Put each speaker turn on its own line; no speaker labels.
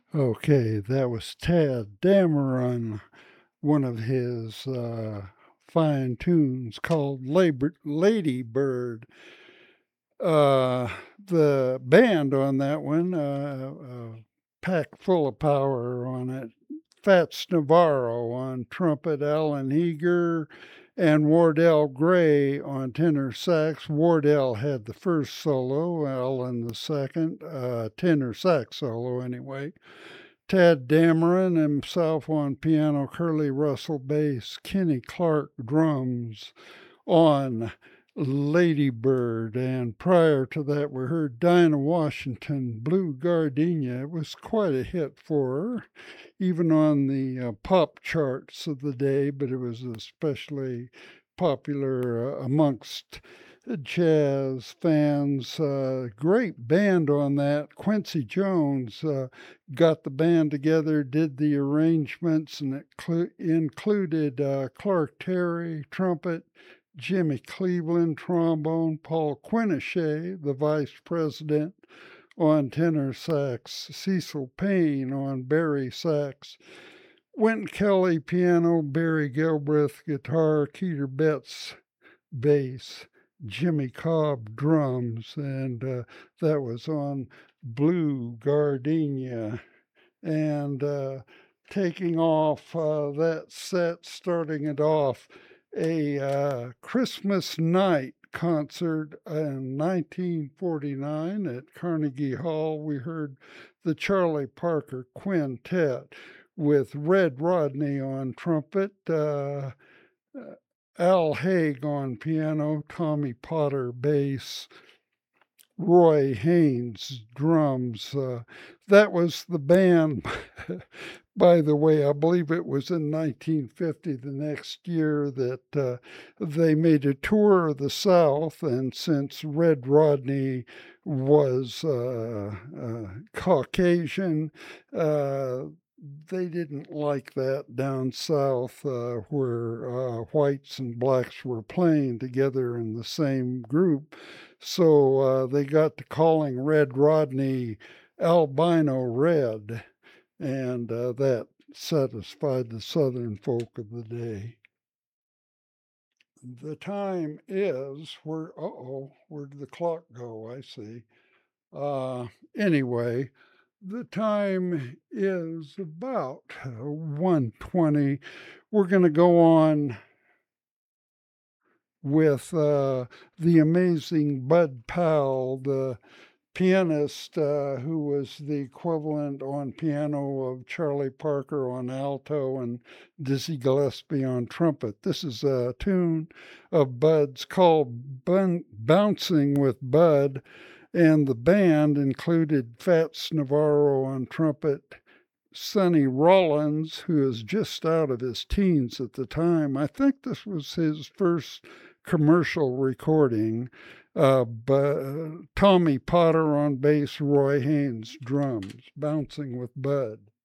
Okay, that was Tad Dameron, one of his fine tunes called Lady Bird. Uh, the band on that one, packed full of power on it. Fats Navarro on trumpet, Alan Eager, and Wardell Gray on tenor sax. Wardell had the first solo, Alan the second, tenor sax solo anyway. Tad Dameron himself on piano, Curly Russell bass, Kenny Clark drums on Lady Bird. And prior to that, we heard Dinah Washington, Blue Gardenia. It was quite a hit for her, even on the pop charts of the day, but it was especially popular amongst jazz fans. Great band on that. Quincy Jones got the band together, did the arrangements, and it included Clark Terry, trumpet, Jimmy Cleveland, trombone, Paul Quinichette, the vice president, on tenor sax, Cecil Payne on bari sax, Wynton Kelly piano, Barry Gilbreth guitar, Keter Betts bass, Jimmy Cobb drums, and that was on Blue Gardenia. And taking off that set, starting it off, a Christmas night concert in 1949 at Carnegie Hall. We heard the Charlie Parker Quintet with Red Rodney on trumpet, Al Haig on piano, Tommy Potter bass, Roy Haynes drums. That was the band. By the way, I believe it was in 1950, the next year, that they made a tour of the South. And since Red Rodney was Caucasian, uh, they didn't like that down south where whites and blacks were playing together in the same group. So they got to calling Red Rodney Albino Red, and that satisfied the Southern folk of the day. The time is where did the clock go? I see. Anyway, the time is about 1:20. We're going to go on with the amazing Bud Powell, the pianist who was the equivalent on piano of Charlie Parker on alto and Dizzy Gillespie on trumpet. This is a tune of Bud's called Bouncing with Bud, and the band included Fats Navarro on trumpet, Sonny Rollins, who is just out of his teens at the time. I think this was his first commercial recording. Tommy Potter on bass, Roy Haynes drums, Bouncing with Bud.